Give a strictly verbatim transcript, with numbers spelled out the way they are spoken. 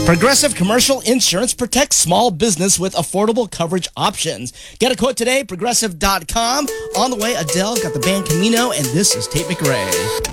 Progressive Commercial Insurance protects small business with affordable coverage options. Get a quote today, progressive dot com. On the way, Adele got the band Camino, and this is Tate McRae.